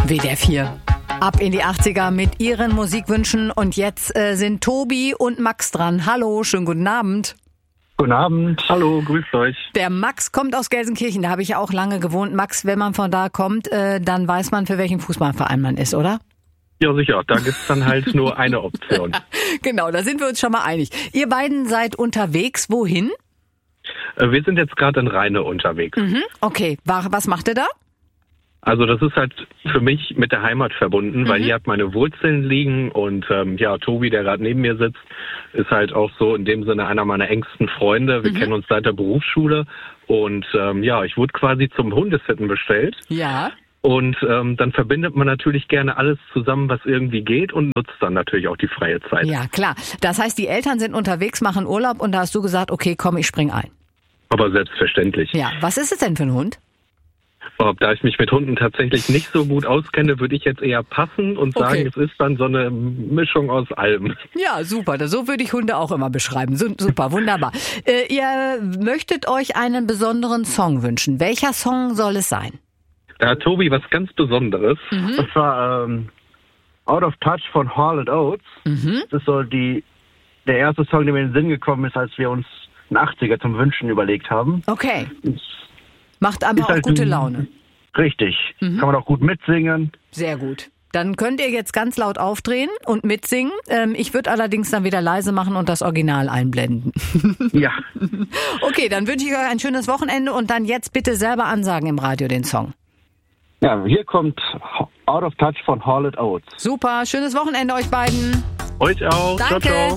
WDR 4. Ab in die 80er mit ihren Musikwünschen. Und jetzt sind Tobi und Max dran. Hallo, schönen guten Abend. Guten Abend, hallo, grüßt euch. Der Max kommt aus Gelsenkirchen, da habe ich ja auch lange gewohnt. Max, wenn man von da kommt, dann weiß man, für welchen Fußballverein man ist, oder? Ja, sicher, da gibt's dann halt nur eine Option. Genau, da sind wir uns schon mal einig. Ihr beiden seid unterwegs, wohin? Wir sind jetzt gerade in Rheine unterwegs. Okay, was macht ihr da? Also das ist halt für mich mit der Heimat verbunden, weil hier hat meine Wurzeln liegen und Tobi, der gerade neben mir sitzt, ist halt auch so in dem Sinne einer meiner engsten Freunde. Wir kennen uns seit der Berufsschule und ich wurde quasi zum Hundesitten bestellt. Ja. Und dann verbindet man natürlich gerne alles zusammen, was irgendwie geht und nutzt dann natürlich auch die freie Zeit. Ja, klar. Das heißt, die Eltern sind unterwegs, machen Urlaub und da hast du gesagt, okay, komm, ich spring ein. Aber selbstverständlich. Ja, was ist es denn für ein Hund? Da ich mich mit Hunden tatsächlich nicht so gut auskenne, würde ich jetzt eher passen und sagen, es ist dann so eine Mischung aus allem. Ja, super. So würde ich Hunde auch immer beschreiben. Super, wunderbar. Ihr möchtet euch einen besonderen Song wünschen. Welcher Song soll es sein? Da hat Tobi was ganz Besonderes. Das war Out of Touch von Hall & Oates. Das ist so der erste Song, der mir in den Sinn gekommen ist, als wir uns einen 80er zum Wünschen überlegt haben. Okay. Macht aber auch gute Laune. Richtig. Kann man auch gut mitsingen. Sehr gut. Dann könnt ihr jetzt ganz laut aufdrehen und mitsingen. Ich würde allerdings dann wieder leise machen und das Original einblenden. Ja. Okay, dann wünsche ich euch ein schönes Wochenende und dann jetzt bitte selber ansagen im Radio den Song. Ja, hier kommt Out of Touch von Hall & Oates. Super, schönes Wochenende euch beiden. Euch auch. Danke. Ciao, ciao.